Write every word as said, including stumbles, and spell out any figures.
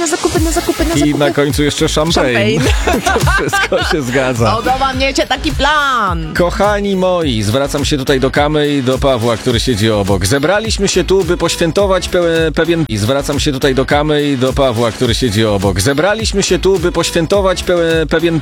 na zakupy, na zakupy, na I zakupy. na końcu jeszcze szampejn. Champagne. To wszystko się zgadza. Podoba mnie cię taki plan. Kochani moi, zwracam się tutaj do Kamy i do Pawła, który siedzi obok. Zebraliśmy się tu, by poświętować pe- pewien... I zwracam się tutaj do Kamy i do Pawła, który siedzi obok. Zebraliśmy się tu, by poświętować pe- pewien